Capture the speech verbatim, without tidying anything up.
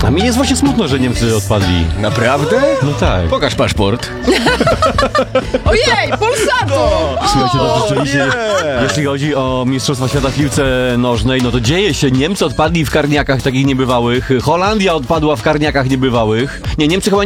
A mi jest właśnie smutno, że Niemcy odpadli. Naprawdę? No tak. Pokaż paszport. Ojej, Polsatu! Słuchajcie, no rzeczywiście, nie. jeśli chodzi o Mistrzostwa Świata w piłce nożnej, no to dzieje się. Niemcy odpadli w karniakach takich niebywałych. Holandia odpadła w karniakach niebywałych. Nie, Niemcy chyba